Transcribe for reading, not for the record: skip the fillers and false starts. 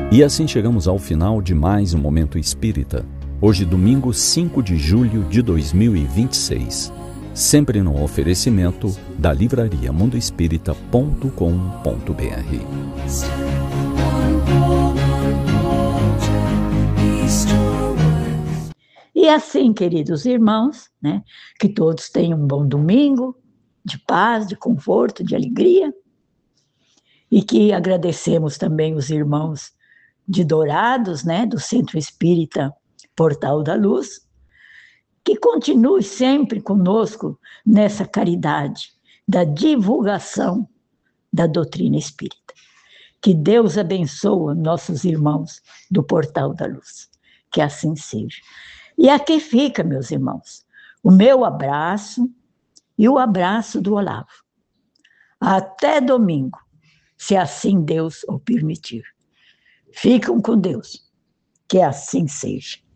E assim chegamos ao final de mais um Momento Espírita. Hoje, domingo 5 de julho de 2026. Sempre no oferecimento da livraria mundoespírita.com.br. E assim, queridos irmãos, né, que todos tenham um bom domingo, de paz, de conforto, de alegria, e que agradecemos também os irmãos de Dourados, né, do Centro Espírita Portal da Luz, que continue sempre conosco nessa caridade da divulgação da doutrina espírita. Que Deus abençoe nossos irmãos do Portal da Luz. Que assim seja. E aqui fica, meus irmãos, o meu abraço e o abraço do Olavo. Até domingo, se assim Deus o permitir. Ficam com Deus. Que assim seja.